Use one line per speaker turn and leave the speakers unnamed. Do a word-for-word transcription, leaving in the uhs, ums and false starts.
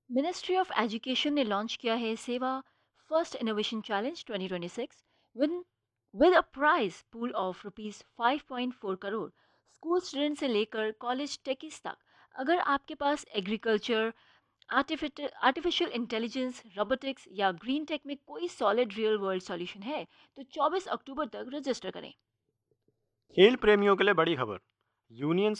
Ministry of education ने launch किया है सेवा first innovation challenge twenty twenty six with with a prize pool of rupees five point four crore. School student से लेकर college टेकिस तक, अगर आपके पास एग्रीकल्चर, आर्टिफिशियल इंटेलिजेंस, रोबोटिक्स या ग्रीन टेक में कोई सॉलिड रियल वर्ल्ड सॉल्यूशन है, तो चौबीस अक्टूबर तक रजिस्टर करें।
खेल प्रेमियों के लिए बड़ी खबर। यूनियन